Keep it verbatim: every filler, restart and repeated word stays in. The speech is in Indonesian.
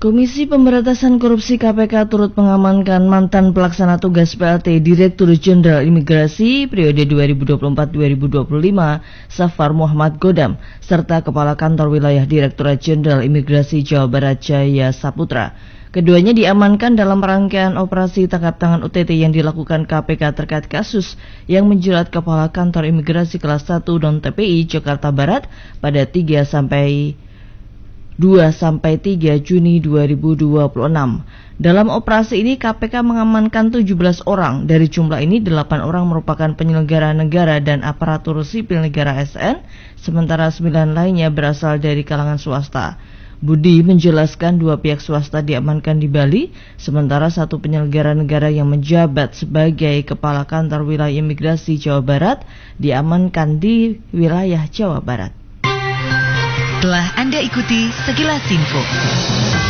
Komisi Pemberantasan Korupsi K P K turut mengamankan mantan pelaksana tugas P L T Direktur Jenderal Imigrasi periode dua ribu dua puluh empat sampai dua ribu dua puluh lima, Safar Muhammad Godam, serta Kepala Kantor Wilayah Direktorat Jenderal Imigrasi Jawa Barat Jaya Saputra. Keduanya diamankan dalam rangkaian operasi tangkap tangan O T T yang dilakukan K P K terkait kasus yang menjerat Kepala Kantor Imigrasi kelas satu non T P I Jakarta Barat pada tiga sampai dua sampai tiga Juni dua ribu dua puluh enam. Dalam operasi ini K P K mengamankan tujuh belas orang. Dari jumlah ini delapan orang merupakan penyelenggara negara dan aparatur sipil negara A S N, sementara sembilan lainnya berasal dari kalangan swasta. Budi menjelaskan dua pihak swasta diamankan di Bali, sementara satu penyelenggara negara yang menjabat sebagai Kepala Kantor Wilayah Imigrasi Jawa Barat diamankan di wilayah Jawa Barat. Telah Anda ikuti sekilas info.